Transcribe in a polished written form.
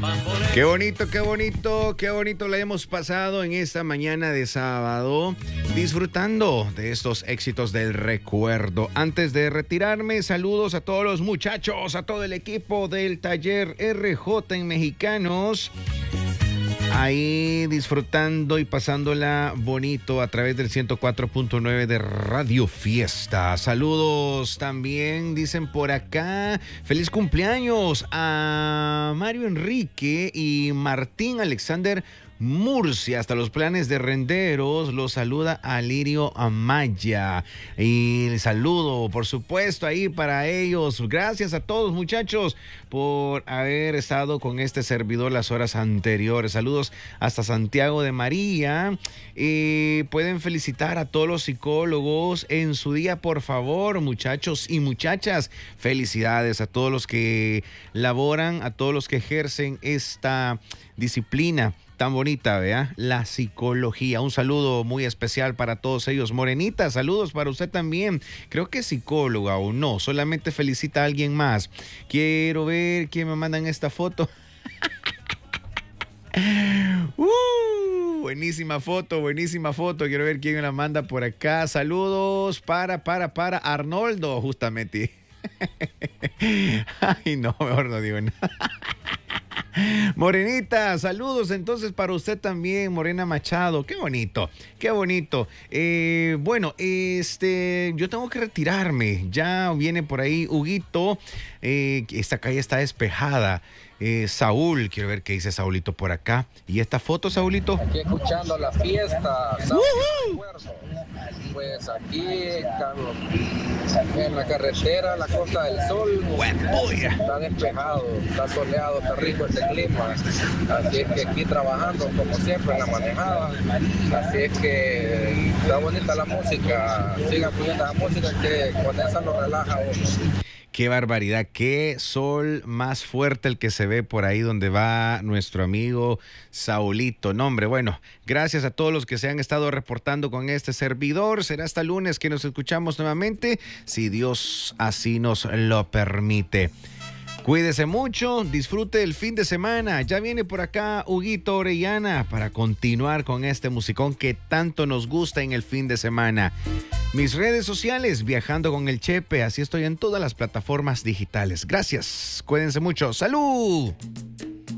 Qué bonito, qué bonito, qué bonito la hemos pasado en esta mañana de sábado, disfrutando de estos éxitos del recuerdo. Antes de retirarme, saludos a todos los muchachos, a todo el equipo del taller RJ en Mexicanos. Ahí disfrutando y pasándola bonito a través del 104.9 de Radio Fiesta. Saludos también, dicen por acá. Feliz cumpleaños a Mario Enrique y Martín Alexander Murcia, hasta los planes de Renderos. Los saluda Alirio Amaya. Y el saludo, por supuesto, ahí para ellos. Gracias a todos, muchachos, por haber estado con este servidor las horas anteriores. Saludos hasta Santiago de María. Pueden felicitar a todos los psicólogos en su día, por favor, muchachos y muchachas. Felicidades a todos los que laboran, a todos los que ejercen esta disciplina tan bonita, ¿vea? La psicología. Un saludo muy especial para todos ellos. Morenita, saludos para usted también. Creo que es psicóloga o no, solamente felicita a alguien más. Quiero ver quién me mandan esta foto. Buenísima foto, buenísima foto. Quiero ver quién me la manda por acá. Saludos para Arnoldo, justamente. Ay, no, mejor no digo nada. Morenita, saludos entonces para usted también, Morena Machado. Qué bonito, qué bonito. Bueno, yo tengo que retirarme. Ya viene por ahí Huguito. Esta calle está despejada. Saúl, quiero ver qué dice Saulito por acá. ¿Y esta foto, Saulito? Aquí escuchando la fiesta. Pues aquí en la carretera, la Costa del Sol, está despejado, está soleado, está rico este clima. Así es que aquí trabajando como siempre en la manejada. Así es que está bonita la música. Sigan poniendo la música que con esa lo relaja uno. Qué barbaridad, qué sol más fuerte el que se ve por ahí donde va nuestro amigo Saulito. No, hombre, bueno, gracias a todos los que se han estado reportando con este servidor. Será hasta lunes que nos escuchamos nuevamente, si Dios así nos lo permite. Cuídese mucho, disfrute el fin de semana. Ya viene por acá Huguito Orellana para continuar con este musicón que tanto nos gusta en el fin de semana. Mis redes sociales, Viajando con el Chepe, así estoy en todas las plataformas digitales. Gracias, cuídense mucho. ¡Salud!